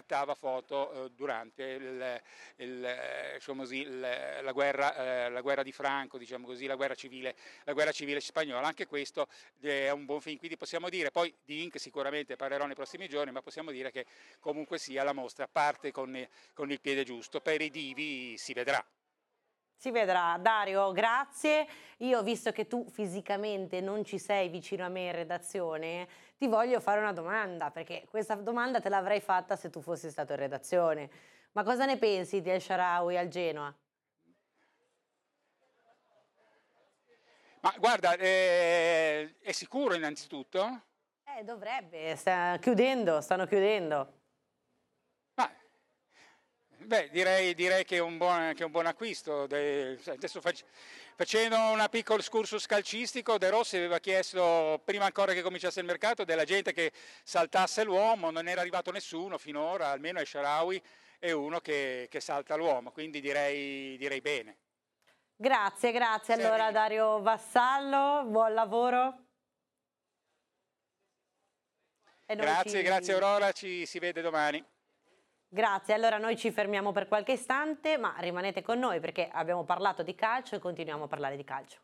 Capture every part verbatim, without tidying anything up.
scattava foto eh, durante il, il, eh, diciamo così, il, la, guerra, eh, la guerra di Franco, diciamo così, la guerra civile, la guerra civile spagnola. Anche questo è un buon film, quindi possiamo dire, poi di Ink sicuramente parlerò nei prossimi giorni, ma possiamo dire che comunque sia la mostra parte con, con il piede giusto. Per i divi si vedrà. Si vedrà. Dario, grazie. Io, visto che tu fisicamente non ci sei vicino a me in redazione, ti voglio fare una domanda, perché questa domanda te l'avrei fatta se tu fossi stato in redazione. Ma cosa ne pensi di El Shaarawy al Genoa? Ma guarda, eh, è sicuro innanzitutto? Eh, dovrebbe, sta chiudendo, stanno chiudendo. Ma, beh, direi, direi che, è un buon, che è un buon acquisto. De, adesso fac, facendo un piccolo excursus calcistico, De Rossi aveva chiesto, prima ancora che cominciasse il mercato, della gente che saltasse l'uomo, non era arrivato nessuno finora, almeno El Shaarawy è uno che, che salta l'uomo, quindi direi, direi bene. Grazie, grazie. Allora Dario Vassallo, buon lavoro. E grazie, ci... grazie Aurora, ci si vede domani. Grazie, allora noi ci fermiamo per qualche istante, ma rimanete con noi perché abbiamo parlato di calcio e continuiamo a parlare di calcio.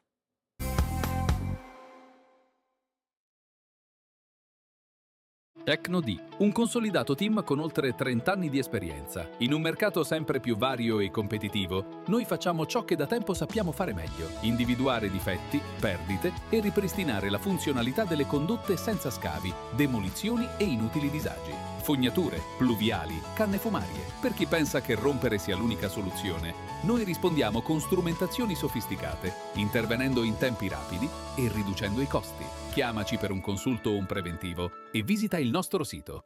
Tecno-D, un consolidato team con oltre trenta anni di esperienza. In un mercato sempre più vario e competitivo, noi facciamo ciò che da tempo sappiamo fare meglio: individuare difetti, perdite e ripristinare la funzionalità delle condotte senza scavi, demolizioni e inutili disagi. Fognature, pluviali, canne fumarie. Per chi pensa che rompere sia l'unica soluzione, noi rispondiamo con strumentazioni sofisticate, intervenendo in tempi rapidi e riducendo i costi. Chiamaci per un consulto o un preventivo e visita il nostro sito.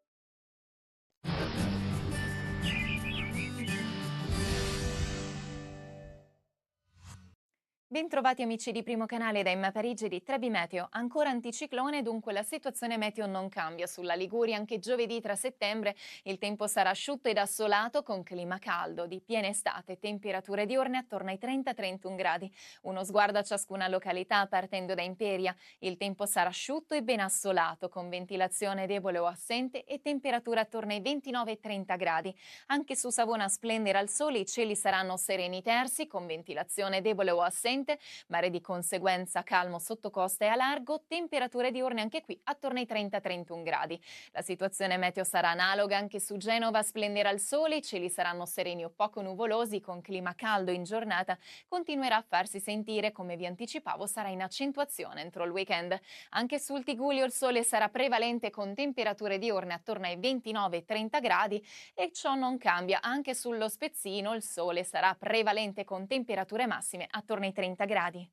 Bentrovati amici di Primo Canale da Emma Parigi di Trebi Meteo. Ancora anticiclone, dunque la situazione meteo non cambia. Sulla Liguria anche giovedì tra settembre il tempo sarà asciutto ed assolato con clima caldo, di piena estate, temperature diurne attorno ai trenta trentuno gradi. Uno sguardo a ciascuna località partendo da Imperia. Il tempo sarà asciutto e ben assolato con ventilazione debole o assente e temperature attorno ai ventinove trenta gradi. Anche su Savona splenderà il sole, i cieli saranno sereni tersi con ventilazione debole o assente, mare di conseguenza calmo sotto costa e a largo, temperature diurne anche qui attorno ai trenta trentuno gradi. La situazione meteo sarà analoga anche su Genova, splenderà il sole, i cieli saranno sereni o poco nuvolosi con clima caldo in giornata, continuerà a farsi sentire, come vi anticipavo sarà in accentuazione entro il weekend. Anche sul Tigullio il sole sarà prevalente con temperature diurne attorno ai ventinove trenta gradi e ciò non cambia, anche sullo Spezzino il sole sarà prevalente con temperature massime attorno ai trenta gradi.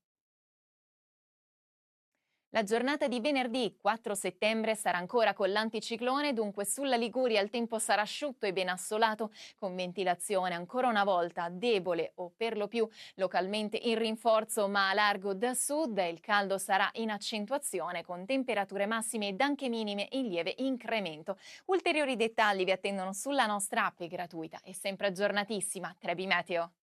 La giornata di venerdì quattro settembre sarà ancora con l'anticiclone, dunque sulla Liguria il tempo sarà asciutto e ben assolato, con ventilazione ancora una volta debole o per lo più localmente in rinforzo ma a largo da sud. Il caldo sarà in accentuazione con temperature massime ed anche minime in lieve incremento. Ulteriori dettagli vi attendono sulla nostra app gratuita e sempre aggiornatissima Trebi Meteo.